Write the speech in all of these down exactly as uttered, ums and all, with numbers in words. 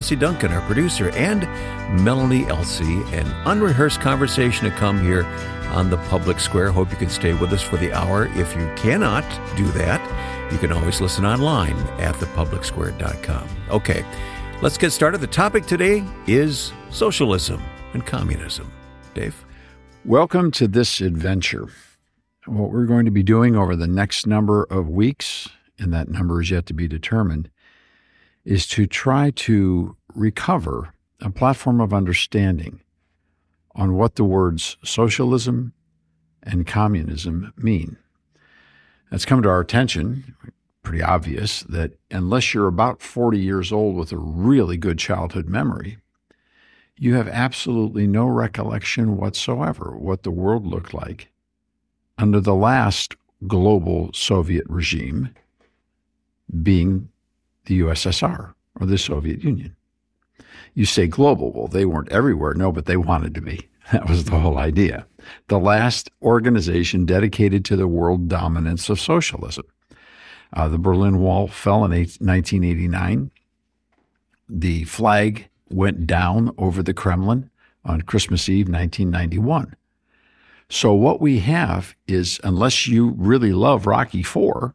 Jesse Duncan, our producer, and Melanie Elsey. An unrehearsed conversation to come here on the Public Square. Hope you can stay with us for the hour. If you cannot do that, you can always listen online at the public square dot com. Okay, let's get started. The topic today is socialism and communism. Dave? Welcome to this adventure. What we're going to be doing over the next number of weeks, and that number is yet to be determined, is to try to recover a platform of understanding on what the words socialism and communism mean. It's come to our attention, pretty obvious, that unless you're about forty years old with a really good childhood memory, you have absolutely no recollection whatsoever what the world looked like under the last global Soviet regime, being the U S S R, or the Soviet Union. You say global. Well, they weren't everywhere. No, but they wanted to be. That was the whole idea. The last organization dedicated to the world dominance of socialism. Uh, the Berlin Wall fell in nineteen eighty-nine. The flag went down over the Kremlin on Christmas Eve, nineteen ninety-one. So what we have is, unless you really love Rocky Four,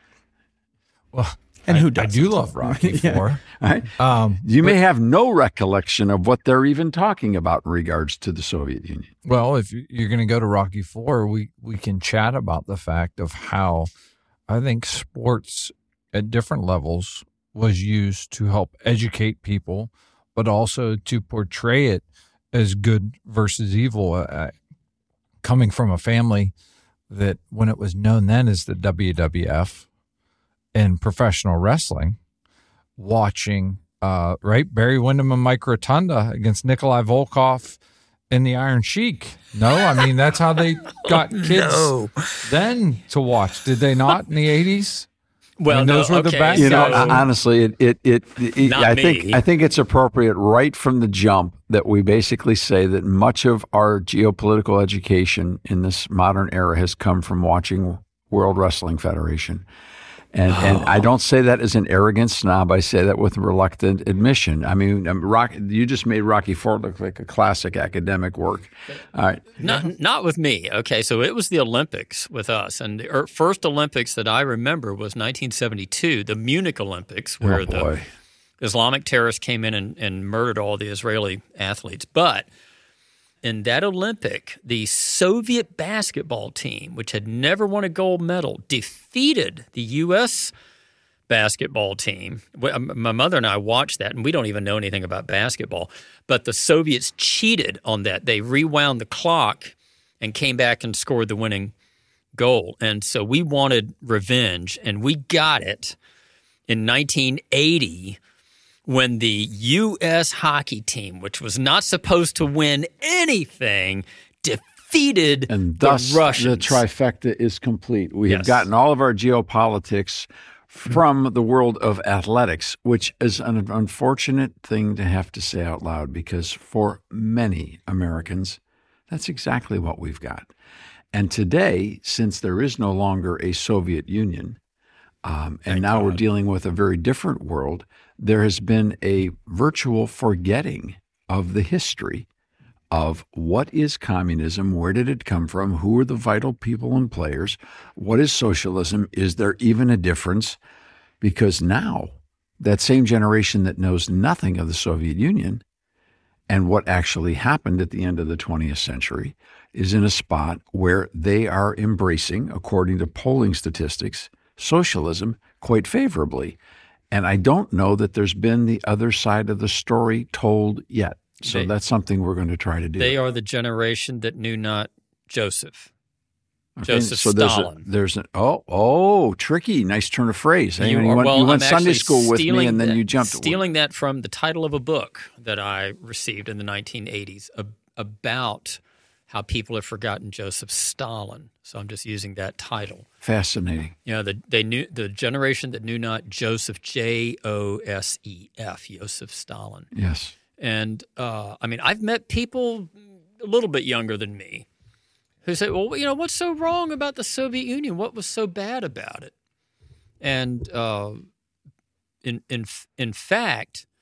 well, and I, who I doesn't? do love Rocky yeah, Four. right? Um, you but, may have no recollection of what they're even talking about in regards to the Soviet Union. Well, if you're going to go to Rocky Four, we, we can chat about the fact of how I think sports at different levels was used to help educate people, but also to portray it as good versus evil. Uh, coming from a family that when it was known then as the W W F in professional wrestling, watching, uh, right, Barry Windham and Mike Rotunda against Nikolai Volkov and the Iron Sheik. No, I mean, that's how they got kids No. then to watch. Did they not in the eighties? Well, And no, those were the okay, best. You know, so- honestly, it it it, it Not I me. think I think it's appropriate right from the jump that we basically say that much of our geopolitical education in this modern era has come from watching World Wrestling Federation. And Oh. and I don't say that as an arrogant snob. I say that with reluctant admission. I mean, um, Rock, you just made Rocky Four look like a classic academic work. All right. Not, not with me. Okay, so it was the Olympics with us. And the er- first Olympics that I remember was nineteen seventy-two, the Munich Olympics, where Oh, the boy. Islamic terrorists came in and, and murdered all the Israeli athletes. But in that Olympic, the Soviet basketball team, which had never won a gold medal, defeated the U S basketball team. My mother and I watched that, and we don't even know anything about basketball. But the Soviets cheated on that. They rewound the clock and came back and scored the winning goal. And so we wanted revenge, and we got it in nineteen eighty when the U S hockey team, which was not supposed to win anything, defeated And thus the Russians. the trifecta is complete. We have Yes. gotten all of our geopolitics from the world of athletics, which is an unfortunate thing to have to say out loud because for many Americans, that's exactly what we've got. And today, since there is no longer a Soviet Union, um, and Thank now we're God. dealing with a very different world, there has been a virtual forgetting of the history of what is communism, where did it come from, who are the vital people and players, what is socialism, is there even a difference? Because now that same generation that knows nothing of the Soviet Union and what actually happened at the end of the twentieth century is in a spot where they are embracing, according to polling statistics, socialism quite favorably. And I don't know that there's been the other side of the story told yet. So They- that's something we're going to try to do. They are the generation that knew not Joseph. Okay, Joseph so there's Stalin. A, there's an oh oh tricky, nice turn of phrase. Hey, You you, are- went, well, you went I'm Sunday actually school with me, stealing and then that- you jumped. Stealing that from the title of a book that I received in the nineteen eighties ab- about how people have forgotten Joseph Stalin. So I'm just using that title. Fascinating. You know, the they knew the generation that knew not Joseph, J O S E F, Joseph Stalin. Yes. And uh, I mean, I've met people a little bit younger than me who say, well, you know, what's so wrong about the Soviet Union? What was so bad about it? And uh, in in in fact,